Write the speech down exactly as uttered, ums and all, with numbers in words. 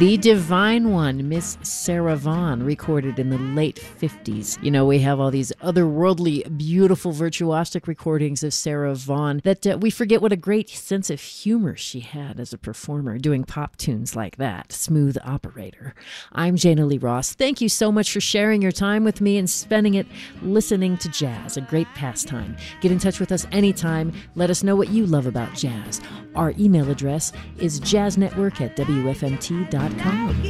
The Divine One, Miss Sarah Vaughan, recorded in the late fifties. You know, we have all these otherworldly, beautiful, virtuosic recordings of Sarah Vaughan that uh, we forget what a great sense of humor she had as a performer, doing pop tunes like that. Smooth operator. I'm Jana Lee Ross. Thank you so much for sharing your time with me and spending it listening to jazz, a great pastime. Get in touch with us anytime. Let us know what you love about jazz. Our email address is jazznetwork at W F M T dot com.